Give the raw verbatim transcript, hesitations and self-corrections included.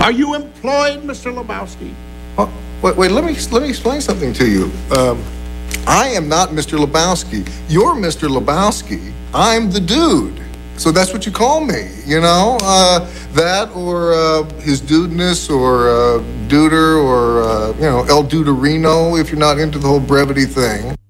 Are you employed, Mister Lebowski? Oh, wait, wait, let me let me explain something to you. Um, I am not Mister Lebowski. You're Mister Lebowski. I'm the dude. So that's what you call me, you know? Uh, that or uh, his dudeness or uh, duder or, uh, you know, El Duderino if you're not into the whole brevity thing.